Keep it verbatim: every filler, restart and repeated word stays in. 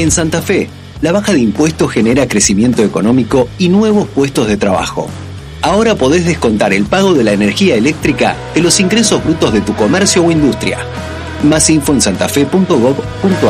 En Santa Fe, la baja de impuestos genera crecimiento económico y nuevos puestos de trabajo. Ahora podés descontar el pago de la energía eléctrica de los ingresos brutos de tu comercio o industria. Más info en santafe punto gob punto